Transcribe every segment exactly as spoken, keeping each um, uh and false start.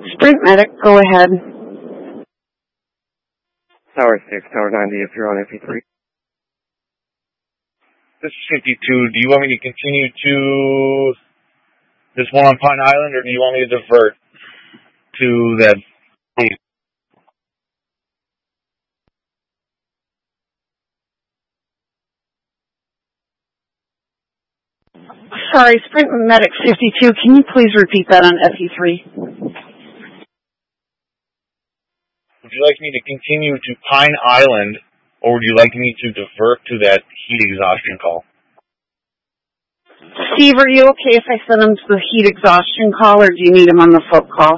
Sprint Medic, go ahead. Tower six, Tower ninety, if you're on F E three. This is fifty-two. Do you want me to continue to this one on Pine Island, or do you want me to divert to that? Sorry, Sprint Medic fifty-two, can you please repeat that on F E three? Would you like me to continue to Pine Island, or would you like me to divert to that heat exhaustion call? Steve, are you okay if I send him to the heat exhaustion call, or do you need him on the foot call?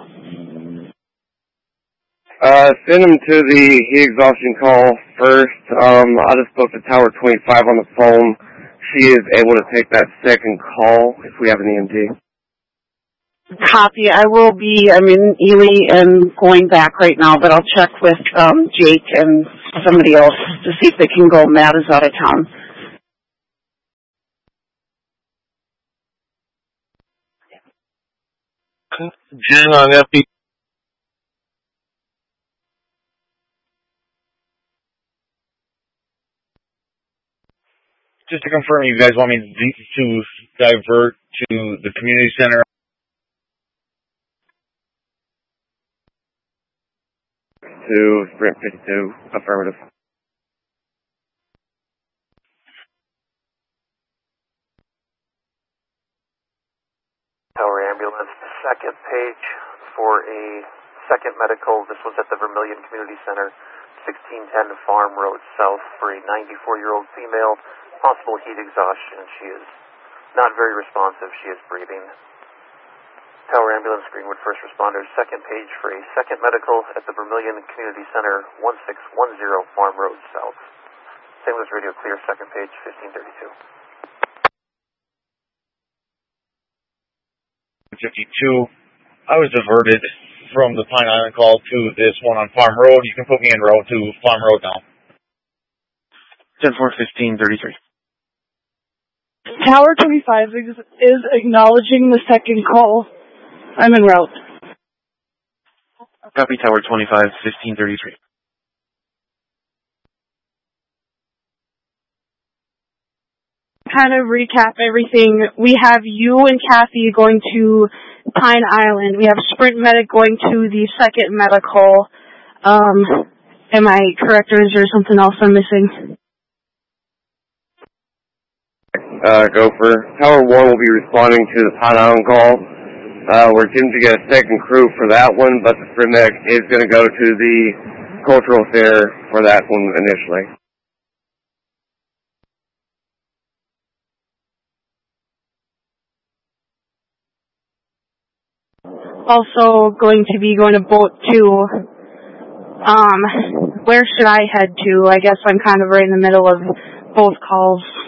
Uh, send him to the heat exhaustion call first. Um, I just spoke to Tower twenty-five on the phone. She is able to take that second call if we have an E M T. Copy. I will be, I'm in Ely and going back right now, but I'll check with um, Jake and somebody else to see if they can go. Matt is out of town. Jen on F E. Just to confirm, you guys want me to, to divert to the community center? To Sprint fifty-two, affirmative. Tower ambulance, second page for a second medical. This was at the Vermilion Community Center, sixteen ten Farm Road South, for a ninety-four-year-old female, possible heat exhaustion. She is not very responsive. She is breathing. Tower ambulance, Greenwood first responders, second page for a second medical at the Vermilion Community Center, one six one zero Farm Road South. Same as radio clear, second page, fifteen thirty-two. fifty-two. I was diverted from the Pine Island call to this one on Farm Road. You can put me en route to Farm Road now. ten four fifteen thirty-three. Tower twenty-five is, is acknowledging the second call. I'm en route. Copy, Tower twenty-five, fifteen thirty-three. Kind of recap everything. We have you and Kathy going to Pine Island. We have Sprint Medic going to the second medical. Um, am I correct, or is there something else I'm missing? Uh, Gopher. Tower one will be responding to the Pine Island call. Uh, we're attempting to get a second crew for that one, but the Sprint Medic is going to go to the cultural fair for that one initially. Also going to be going to boat two. Um, where should I head to? I guess I'm kind of right in the middle of both calls.